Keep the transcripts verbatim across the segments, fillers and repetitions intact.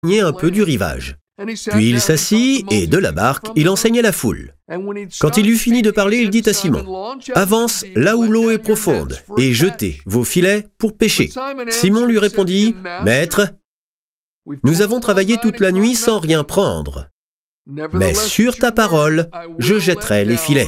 un peu du rivage. Puis il s'assit et de la barque, il enseignait la foule. Quand il eut fini de parler, il dit à Simon, « Avance là où l'eau est profonde et jetez vos filets pour pêcher. » Simon lui répondit, « Maître, nous avons travaillé toute la nuit sans rien prendre. Mais sur ta parole, je jetterai les filets. »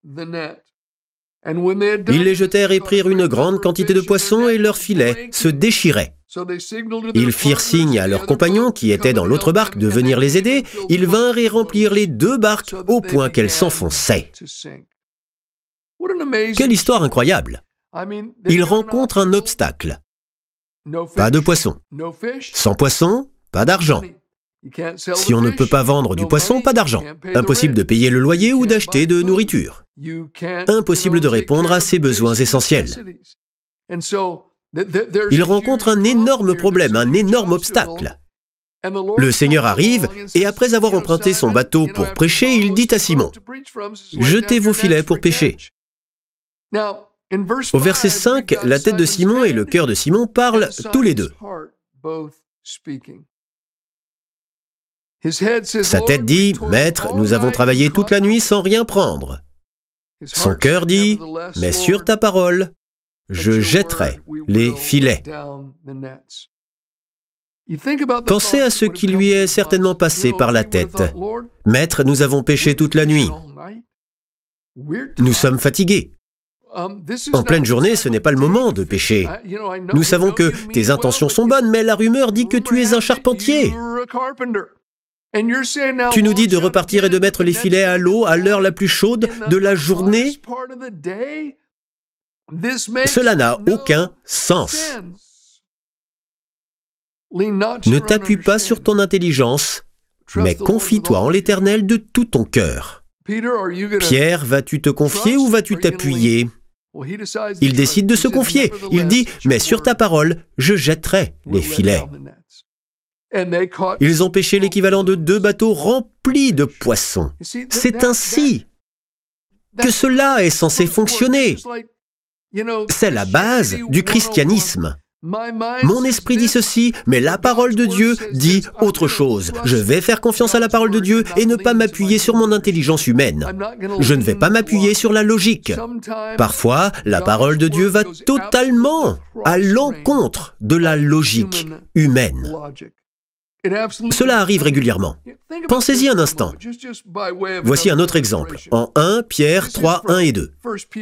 Ils les jetèrent et prirent une grande quantité de poissons et leurs filets se déchiraient. Ils firent signe à leurs compagnons qui étaient dans l'autre barque de venir les aider. Ils vinrent et remplirent les deux barques au point qu'elles s'enfonçaient. Quelle histoire incroyable! Ils rencontrent un obstacle. Pas de poisson. Sans poisson, pas d'argent. Si on ne peut pas vendre du poisson, pas d'argent. Impossible de payer le loyer ou d'acheter de nourriture. Impossible de répondre à ses besoins essentiels. Il rencontre un énorme problème, un énorme obstacle. Le Seigneur arrive et après avoir emprunté son bateau pour prêcher, il dit à Simon, « Jetez vos filets pour pêcher. » Au verset cinq, la tête de Simon et le cœur de Simon parlent tous les deux. Sa tête dit, « Maître, nous avons travaillé toute la nuit sans rien prendre. » Son cœur dit, « Mais sur ta parole, je jetterai les filets. » Pensez à ce qui lui est certainement passé par la tête. « Maître, nous avons pêché toute la nuit. Nous sommes fatigués. En pleine journée, ce n'est pas le moment de pêcher. Nous savons que tes intentions sont bonnes, mais la rumeur dit que tu es un charpentier. Tu nous dis de repartir et de mettre les filets à l'eau à l'heure la plus chaude de la journée. Cela n'a aucun sens. Ne t'appuie pas sur ton intelligence, mais confie-toi en l'Éternel de tout ton cœur. Pierre, vas-tu te confier ou vas-tu t'appuyer? Il décide de se confier. Il dit, « Mais sur ta parole, je jetterai les filets. » Ils ont pêché l'équivalent de deux bateaux remplis de poissons. C'est ainsi que cela est censé fonctionner. C'est la base du christianisme. Mon esprit dit ceci, mais la parole de Dieu dit autre chose. Je vais faire confiance à la parole de Dieu et ne pas m'appuyer sur mon intelligence humaine. Je ne vais pas m'appuyer sur la logique. Parfois, la parole de Dieu va totalement à l'encontre de la logique humaine. Cela arrive régulièrement. Pensez-y un instant. Voici un autre exemple, en un Pierre trois, un et deux.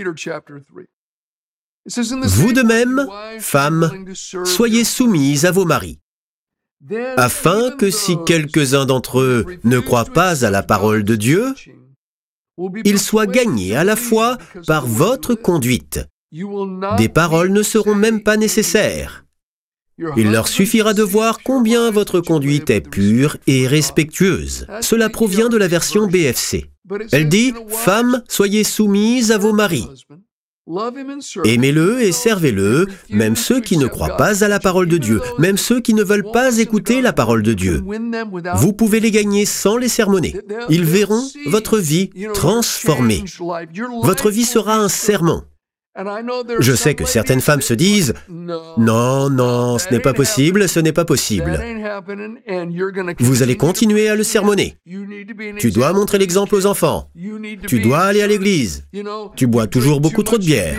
Vous de même, femmes, soyez soumises à vos maris, afin que si quelques-uns d'entre eux ne croient pas à la parole de Dieu, ils soient gagnés à la fois par votre conduite. Des paroles ne seront même pas nécessaires. Il leur suffira de voir combien votre conduite est pure et respectueuse. Cela provient de la version B F C. Elle dit « Femmes, soyez soumises à vos maris. Aimez-le et servez-le, même ceux qui ne croient pas à la parole de Dieu, même ceux qui ne veulent pas écouter la parole de Dieu. Vous pouvez les gagner sans les sermonner. Ils verront votre vie transformée. Votre vie sera un sermon. Je sais que certaines femmes se disent « Non, non, ce n'est pas possible, ce n'est pas possible. » Vous allez continuer à le sermonner. Tu dois montrer l'exemple aux enfants. Tu dois aller à l'église. Tu bois toujours beaucoup trop de bière.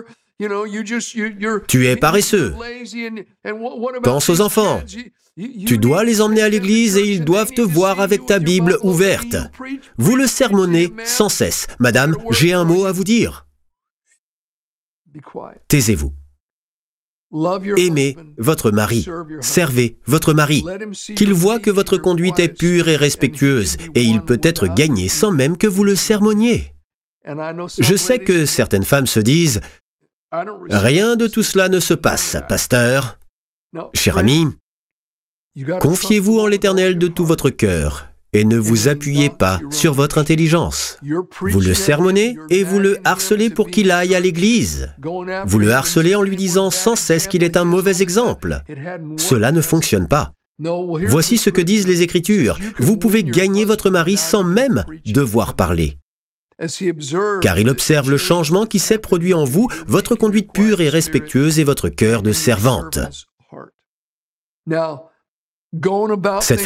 Tu es paresseux. Pense aux enfants. Tu dois les emmener à l'église et ils doivent te voir avec ta Bible ouverte. Vous le sermonnez sans cesse. « Madame, j'ai un mot à vous dire. » Taisez-vous. Aimez votre mari. Servez votre mari. Qu'il voit que votre conduite est pure et respectueuse, et il peut être gagné sans même que vous le sermonniez. Je sais que certaines femmes se disent « Rien de tout cela ne se passe, pasteur. » Cher ami, confiez-vous en l'Éternel de tout votre cœur. Et ne vous appuyez pas sur votre intelligence. Vous le sermonnez et vous le harcelez pour qu'il aille à l'église. Vous le harcelez en lui disant sans cesse qu'il est un mauvais exemple. Cela ne fonctionne pas. Voici ce que disent les Écritures. Vous pouvez gagner votre mari sans même devoir parler. Car il observe le changement qui s'est produit en vous, votre conduite pure et respectueuse et votre cœur de servante. Cette